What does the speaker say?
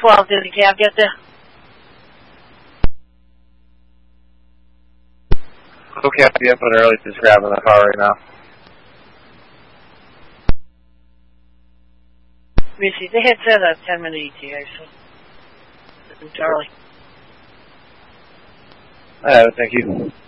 12, did the cab get there? Okay, I'll be up and early, just grabbing the car right now. Missy, they had said a 10-minute ETA, so Charlie. Alright, thank you.